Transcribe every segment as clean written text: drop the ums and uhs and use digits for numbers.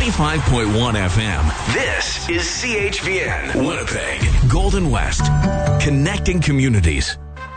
95.1 FM. This is CHVN, Winnipeg, Golden West, connecting communities.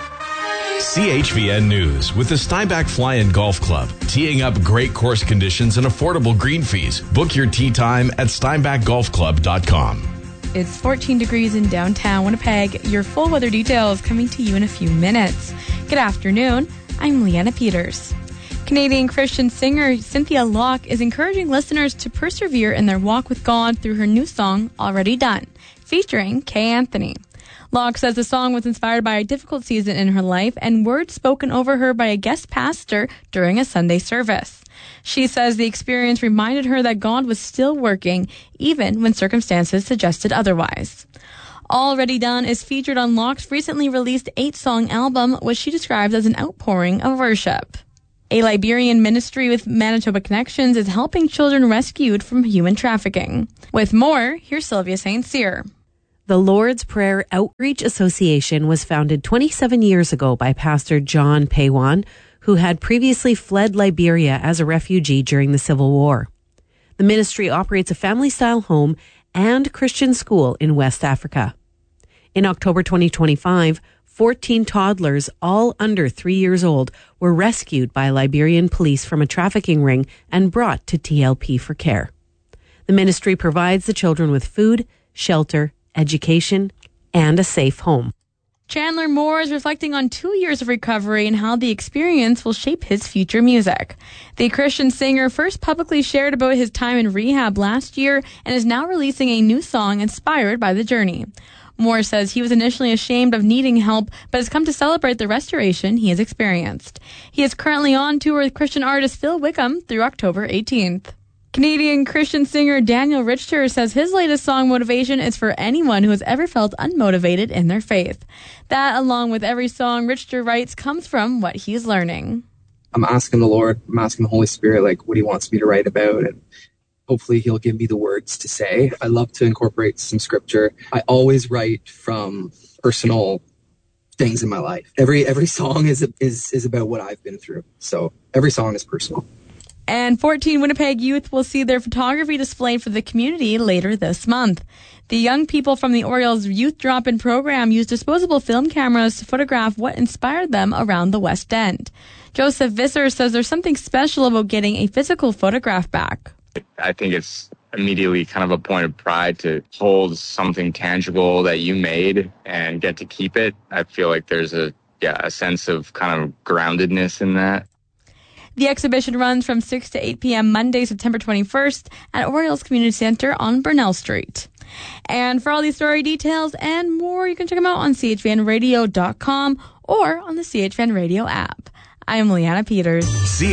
CHVN News with the Steinbach Fly and Golf Club, teeing up great course conditions and affordable green fees. Book your tee time at steinbachgolfclub.com. It's 14 degrees in downtown Winnipeg. Your full weather details coming to you in a few minutes. Good afternoon. I'm Leanna Peters. Canadian Christian singer Cynthia Locke is encouraging listeners to persevere in their walk with God through her new song, Already Done, featuring Kay Anthony. Locke says the song was inspired by a difficult season in her life and words spoken over her by a guest pastor during a Sunday service. She says the experience reminded her that God was still working, even when circumstances suggested otherwise. Already Done is featured on Locke's recently released 8-song album, which she describes as an outpouring of worship. A Liberian ministry with Manitoba connections is helping children rescued from human trafficking. With more, here's Sylvia St. Cyr. The Lord's Prayer Outreach Association was founded 27 years ago by Pastor John Paywan, who had previously fled Liberia as a refugee during the Civil War. The ministry operates a family-style home and Christian school in West Africa. In October 2025, 14 toddlers, all under 3 years old, were rescued by Liberian police from a trafficking ring and brought to TLP for care. The ministry provides the children with food, shelter, education, and a safe home. Chandler Moore is reflecting on 2 years of recovery and how the experience will shape his future music. The Christian singer first publicly shared about his time in rehab last year and is now releasing a new song inspired by the journey. Moore says he was initially ashamed of needing help, but has come to celebrate the restoration he has experienced. He is currently on tour with Christian artist Phil Wickham through October 18th. Canadian Christian singer Daniel Richter says his latest song, Motivation, is for anyone who has ever felt unmotivated in their faith. That, along with every song Richter writes, comes from what he's learning. I'm asking the Lord, I'm asking the Holy Spirit, what he wants me to write about, and hopefully he'll give me the words to say. I love to incorporate some scripture. I always write from personal things in my life. Every song is about what I've been through. So every song is personal. And 14 Winnipeg youth will see their photography displayed for the community later this month. The young people from the Orioles Youth Drop-In program used disposable film cameras to photograph what inspired them around the West End. Joseph Visser says there's something special about getting a physical photograph back. I think it's immediately kind of a point of pride to hold something tangible that you made and get to keep it. I feel like there's a sense of kind of groundedness in that. The exhibition runs from 6 to 8 p.m. Monday, September 21st at Orioles Community Center on Burnell Street. And for all these story details and more, you can check them out on chvnradio.com or on the CHVN Radio app. I am Leanna Peters.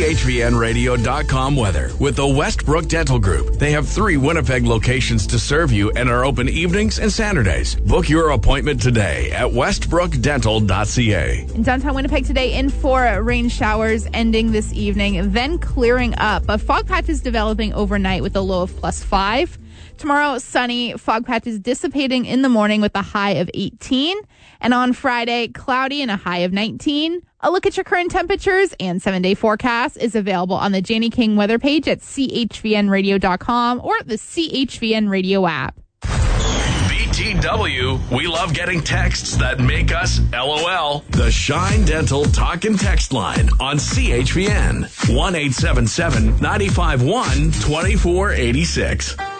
CHVNradio.com weather with the Westbrook Dental Group. They have 3 Winnipeg locations to serve you and are open evenings and Saturdays. Book your appointment today at westbrookdental.ca. In downtown Winnipeg today, in for rain showers ending this evening, then clearing up. A fog patch is developing overnight with a low of +5. Tomorrow, sunny, fog patches dissipating in the morning with a high of 18. And on Friday, cloudy and a high of 19. A look at your current temperatures and 7-day forecast is available on the Janie King weather page at chvnradio.com or the CHVN Radio app. BTW, we love getting texts that make us LOL. The Shine Dental Talk and Text line on CHVN. 1-877-951-2486.